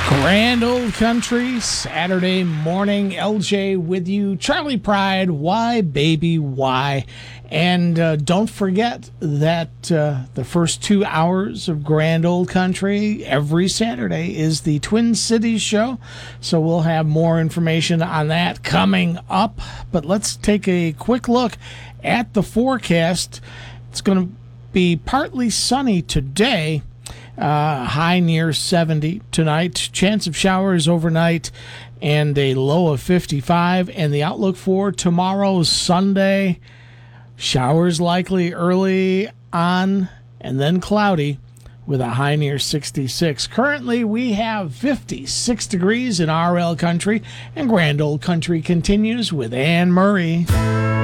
Grand Old Country, Saturday morning, LJ with you. Charlie Pride, why, baby, why? And don't forget that the first 2 hours of Grand Old Country every Saturday is the Twin Cities show. So we'll have more information on that coming up. But let's take a quick look at the forecast. It's going to be partly sunny today. High near 70 tonight. Chance of showers overnight and a low of 55. And the outlook for tomorrow, Sunday, showers likely early on and then cloudy with a high near 66. Currently, we have 56 degrees in RL Country, and Grand Old Country continues with Anne Murray.